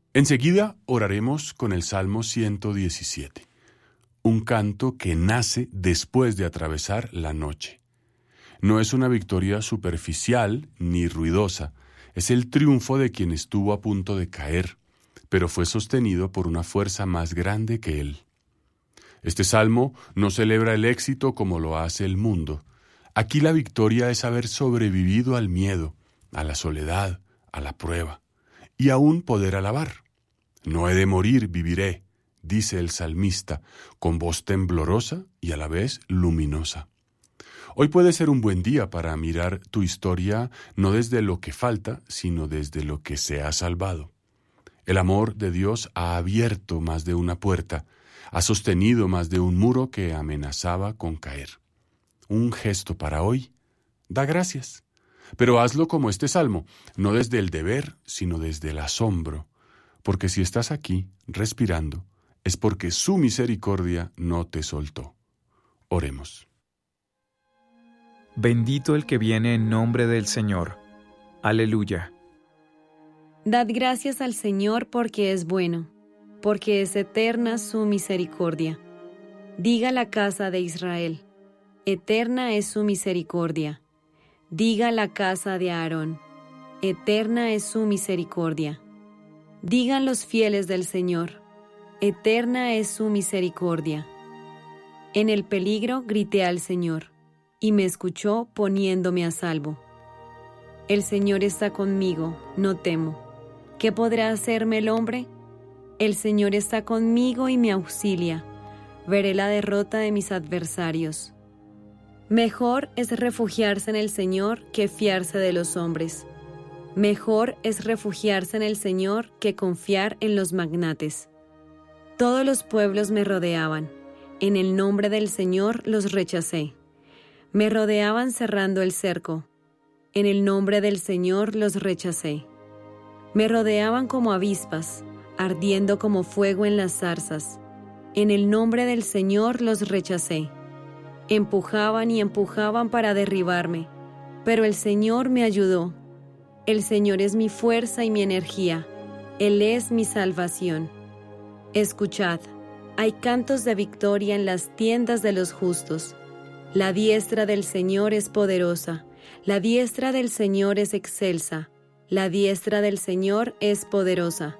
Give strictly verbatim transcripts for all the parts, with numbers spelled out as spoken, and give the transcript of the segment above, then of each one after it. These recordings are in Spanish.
Enseguida oraremos con el Salmo ciento diecisiete, un canto que nace después de atravesar la noche. No es una victoria superficial ni ruidosa, es el triunfo de quien estuvo a punto de caer, pero fue sostenido por una fuerza más grande que él. Este salmo no celebra el éxito como lo hace el mundo. Aquí la victoria es haber sobrevivido al miedo, a la soledad, a la prueba, y aún poder alabar. No he de morir, viviré, dice el salmista, con voz temblorosa y a la vez luminosa. Hoy puede ser un buen día para mirar tu historia no desde lo que falta, sino desde lo que se ha salvado. El amor de Dios ha abierto más de una puerta, ha sostenido más de un muro que amenazaba con caer. Un gesto para hoy, da gracias. Pero hazlo como este salmo, no desde el deber, sino desde el asombro. Porque si estás aquí, respirando, es porque su misericordia no te soltó. Oremos. Bendito el que viene en nombre del Señor. Aleluya. Dad gracias al Señor porque es bueno, porque es eterna su misericordia. Diga la casa de Israel, eterna es su misericordia. Diga la casa de Aarón, eterna es su misericordia. Digan los fieles del Señor, eterna es su misericordia. En el peligro grité al Señor, y me escuchó poniéndome a salvo. El Señor está conmigo, no temo. ¿Qué podrá hacerme el hombre? El Señor está conmigo y me auxilia. Veré la derrota de mis adversarios. Mejor es refugiarse en el Señor que fiarse de los hombres. Mejor es refugiarse en el Señor que confiar en los magnates. Todos los pueblos me rodeaban. En el nombre del Señor los rechacé. Me rodeaban cerrando el cerco. En el nombre del Señor los rechacé. Me rodeaban como avispas, ardiendo como fuego en las zarzas. En el nombre del Señor los rechacé. Empujaban y empujaban para derribarme, pero el Señor me ayudó. El Señor es mi fuerza y mi energía. Él es mi salvación. Escuchad, hay cantos de victoria en las tiendas de los justos. La diestra del Señor es poderosa. La diestra del Señor es excelsa. La diestra del Señor es poderosa.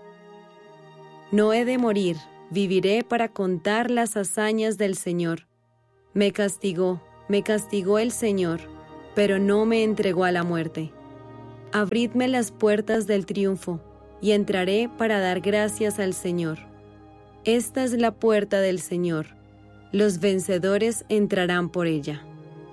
No he de morir, viviré para contar las hazañas del Señor. Me castigó, me castigó el Señor, pero no me entregó a la muerte. Abridme las puertas del triunfo, y entraré para dar gracias al Señor. Esta es la puerta del Señor. Los vencedores entrarán por ella.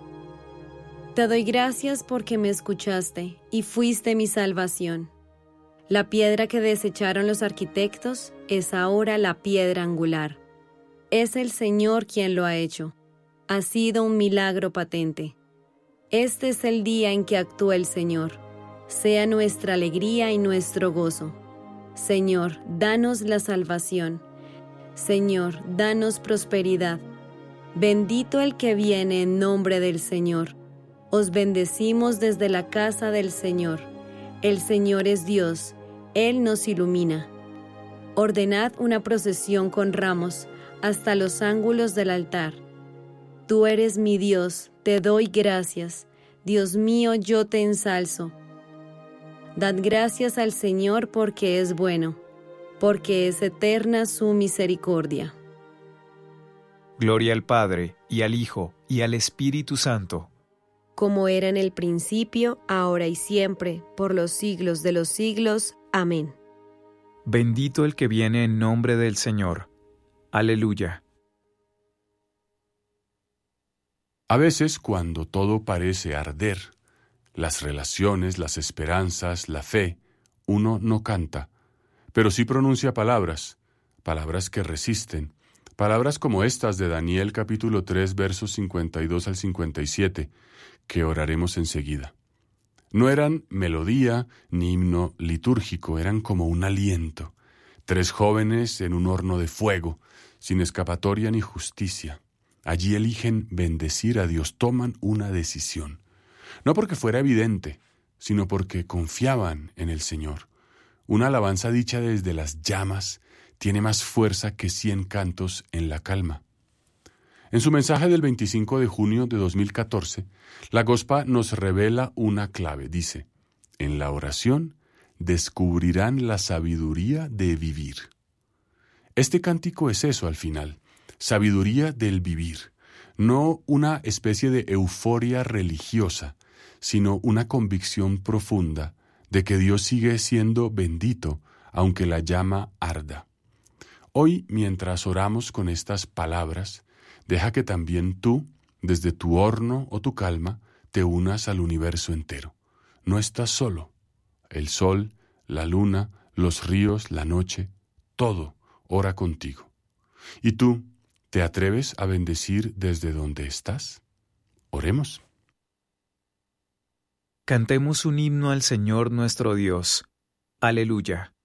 Te doy gracias porque me escuchaste y fuiste mi salvación. La piedra que desecharon los arquitectos es ahora la piedra angular. Es el Señor quien lo ha hecho. Ha sido un milagro patente. Este es el día en que actúa el Señor. Sea nuestra alegría y nuestro gozo. Señor, danos la salvación. Señor, danos prosperidad. Bendito el que viene en nombre del Señor. Os bendecimos desde la casa del Señor. El Señor es Dios, Él nos ilumina. Ordenad una procesión con ramos hasta los ángulos del altar. Tú eres mi Dios, te doy gracias. Dios mío, yo te ensalzo. Dad gracias al Señor porque es bueno, porque es eterna su misericordia. Gloria al Padre, y al Hijo, y al Espíritu Santo. Como era en el principio, ahora y siempre, por los siglos de los siglos. Amén. Bendito el que viene en nombre del Señor. Aleluya. A veces, cuando todo parece arder, las relaciones, las esperanzas, la fe, uno no canta, pero sí pronuncia palabras, palabras que resisten, palabras como estas de Daniel capítulo tres, versos cincuenta y dos al cincuenta y siete, que oraremos enseguida. No eran melodía ni himno litúrgico, eran como un aliento. Tres jóvenes en un horno de fuego, sin escapatoria ni justicia. Allí eligen bendecir a Dios, toman una decisión. No porque fuera evidente, sino porque confiaban en el Señor. Una alabanza dicha desde las llamas tiene más fuerza que cien cantos en la calma. En su mensaje del veinticinco de junio de dos mil catorce, la Gospa nos revela una clave. Dice, en la oración descubrirán la sabiduría de vivir. Este cántico es eso al final, sabiduría del vivir, no una especie de euforia religiosa, sino una convicción profunda de que Dios sigue siendo bendito, aunque la llama arda. Hoy, mientras oramos con estas palabras, deja que también tú, desde tu horno o tu calma, te unas al universo entero. No estás solo. El sol, la luna, los ríos, la noche, todo ora contigo. ¿Y tú, te atreves a bendecir desde donde estás? Oremos. Cantemos un himno al Señor nuestro Dios. Aleluya.